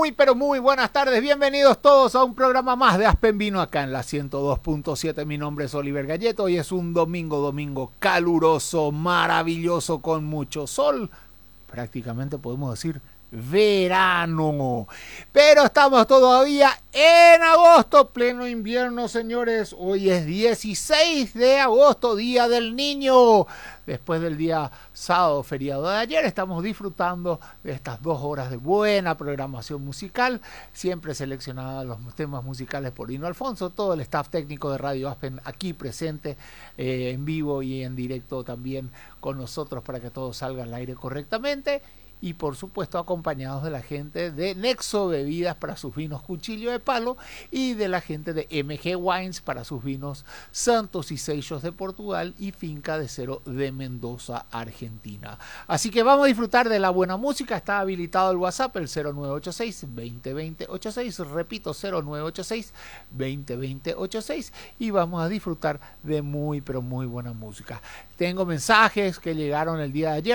Muy, pero muy buenas tardes. Bienvenidos todos a un programa más de Aspen Vino acá en la 102.7. Mi nombre es Oliver Galleto. Hoy es un domingo caluroso, maravilloso, con mucho sol. Prácticamente podemos decir verano. Pero estamos todavía en agosto, pleno invierno, señores. Hoy es 16 de agosto, Día del Niño. Después del día sábado, feriado de ayer, estamos disfrutando de estas 2 horas de buena programación musical, siempre seleccionada los temas musicales por Lino Alfonso, todo el staff técnico de Radio Aspen aquí presente en vivo y en directo también con nosotros para que todo salga al aire correctamente. Y por supuesto acompañados de la gente de Nexo Bebidas para sus vinos Cuchillo de Palo y de la gente de MG Wines para sus vinos Santos y Seixos de Portugal y Finca de Cero de Mendoza, Argentina. Así que vamos a disfrutar de la buena música. Está habilitado el WhatsApp, el 0986-2020-86, repito, 0986-2020-86, y vamos a disfrutar de muy, pero muy buena música. Tengo mensajes que llegaron el día de ayer.